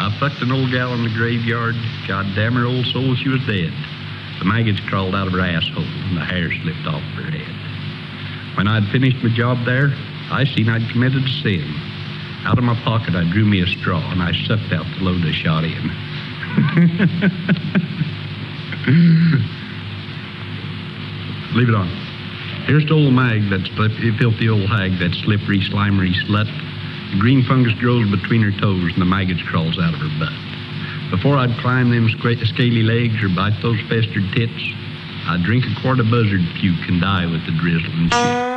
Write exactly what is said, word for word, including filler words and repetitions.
I fucked an old gal in the graveyard. God damn her old soul, she was dead. The maggots crawled out of her asshole, and the hair slipped off her head. When I'd finished my job there, I seen I'd committed a sin. Out of my pocket, I drew me a straw, and I sucked out the load I shot in. Leave it on. Here's to old Mag, that filthy old hag, that slippery, slimery slut. The green fungus grows between her toes, and the maggots crawls out of her butt. Before I'd climb them scaly legs or bite those festered tits, I'd drink a quart of buzzard puke and die with the drizzle and shit.